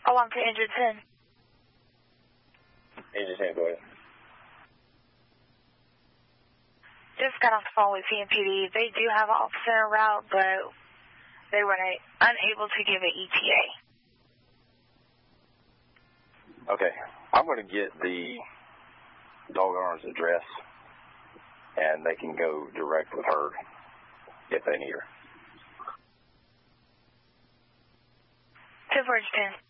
Alarm for injured 10. Injured 10, go ahead. Just got off the phone with CMPD. They do have an officer en route, but they were unable to give an ETA. Okay. I'm going to get the dog owner's address, and they can go direct with her if they need her. 10-10.